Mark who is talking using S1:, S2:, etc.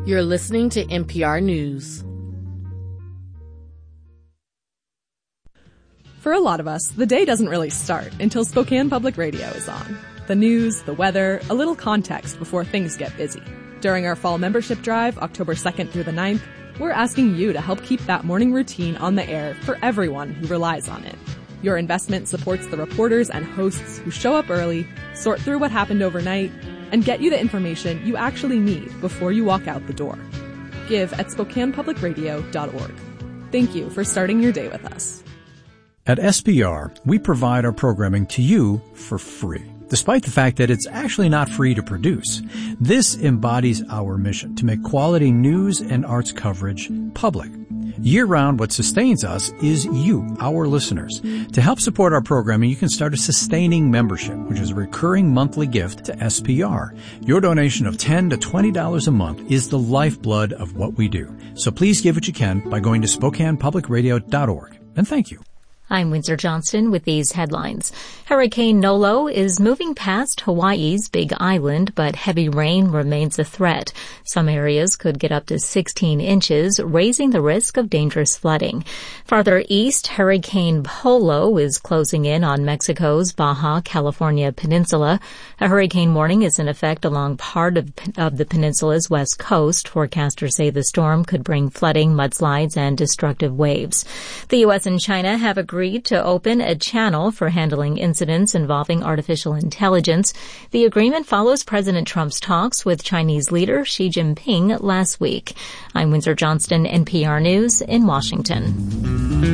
S1: You're listening to NPR News.
S2: For a lot of us, the day doesn't really start until Spokane Public Radio is on. The news, the weather, a little context before things get busy. During our fall membership drive, October 2nd through the 9th, we're asking you to help keep that morning routine on the air for everyone who relies on it. Your investment supports the reporters and hosts who show up early, sort through what happened overnight, and get you the information you actually need before you walk out the door. Give at SpokanePublicRadio.org. Thank you for starting your day with us.
S3: At SPR, we provide our programming to you for free, despite the fact that it's actually not free to produce. This embodies our mission to make quality news and arts coverage public. Year-round, what sustains us is you, our listeners. To help support our programming, you can start a sustaining membership, which is a recurring monthly gift to SPR. Your donation of $10 to $20 a month is the lifeblood of what we do. So please give what you can by going to SpokanePublicRadio.org. And thank you.
S4: I'm Windsor Johnston with these headlines. Hurricane Nolo is moving past Hawaii's Big Island, but heavy rain remains a threat. Some areas could get up to 16 inches, raising the risk of dangerous flooding. Farther east, Hurricane Polo is closing in on Mexico's Baja California peninsula. A hurricane warning is in effect along part of the peninsula's west coast. Forecasters say the storm could bring flooding, mudslides, and destructive waves. The U.S. and China have agreed to open a channel for handling incidents involving artificial intelligence. The agreement follows President Trump's talks with Chinese leader Xi Jinping last week. I'm Windsor Johnston, NPR News in Washington.